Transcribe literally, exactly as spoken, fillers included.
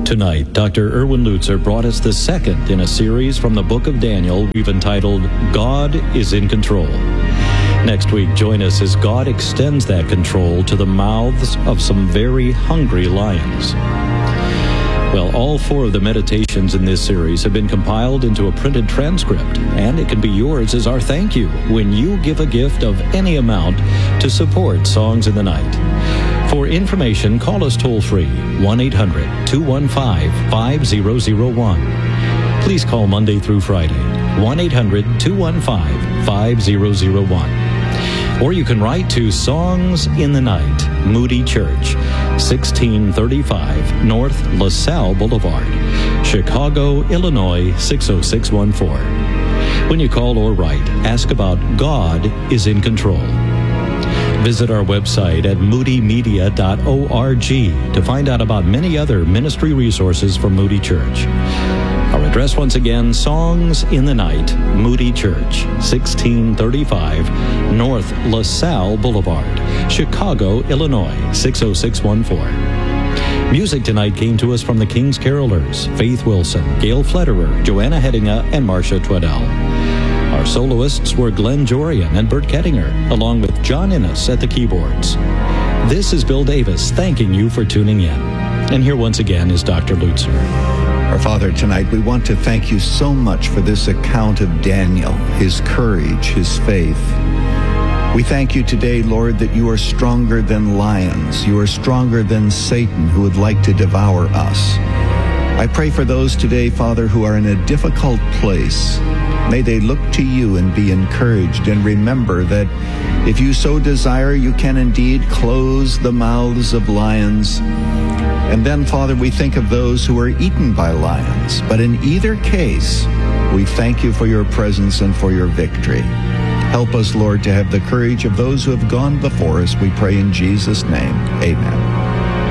Tonight, Doctor Erwin Lutzer brought us the second in a series from the book of Daniel we've entitled, God is in Control. Next week, join us as God extends that control to the mouths of some very hungry lions. Well, all four of the meditations in this series have been compiled into a printed transcript, and it can be yours as our thank you when you give a gift of any amount to support Songs in the Night. For information, call us toll-free, one eight hundred two one five five zero zero one. Please call Monday through Friday, one eight hundred two one five five zero zero one. Or you can write to Songs in the Night, Moody Church, sixteen thirty-five North LaSalle Boulevard, Chicago, Illinois, six oh six one four. When you call or write, ask about God is in Control. Visit our website at moody media dot org to find out about many other ministry resources from Moody Church. Our address once again, Songs in the Night, Moody Church, sixteen thirty-five North LaSalle Boulevard, Chicago, Illinois, six oh six one four. Music tonight came to us from the King's Carolers, Faith Wilson, Gail Flederer, Joanna Hedinga, and Marcia Tweddell. Our soloists were Glenn Jorian and Bert Kettinger, along with John Innes at the keyboards. This is Bill Davis thanking you for tuning in. And here once again is Doctor Lutzer. Our Father, tonight we want to thank you so much for this account of Daniel, his courage, his faith. We thank you today, Lord, that you are stronger than lions. You are stronger than Satan, who would like to devour us. I pray for those today, Father, who are in a difficult place. May they look to you and be encouraged, and remember that if you so desire, you can indeed close the mouths of lions. And then, Father, we think of those who are eaten by lions. But in either case, we thank you for your presence and for your victory. Help us, Lord, to have the courage of those who have gone before us. We pray in Jesus' name. Amen.